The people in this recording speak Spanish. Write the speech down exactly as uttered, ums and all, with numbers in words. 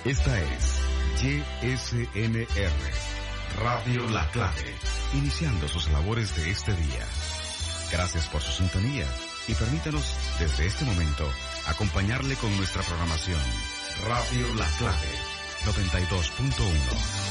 Esta es Y S N R, Radio La Clave, iniciando sus labores de este día. Gracias por su sintonía y permítanos desde este momento acompañarle con nuestra programación. Radio La Clave, noventa y dos punto uno.